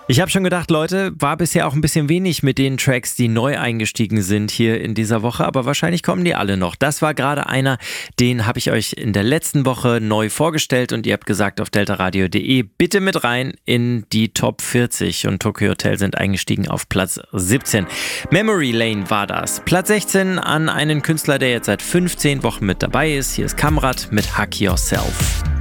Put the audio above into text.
Ich habe schon gedacht, Leute, war bisher auch ein bisschen wenig mit den Tracks, die neu eingestiegen sind hier in dieser Woche, aber wahrscheinlich kommen die alle noch. Das war gerade einer, den habe ich euch in der letzten Woche neu vorgestellt und ihr habt gesagt auf deltaradio.de, bitte mit rein in die Top 40 und Tokyo Hotel sind eingestiegen auf Platz 17. Memory Lane war das. Platz 16 an einen Künstler, der jetzt seit 15 Wochen mit dabei ist. Hier ist Kamrat mit Hack Yourself.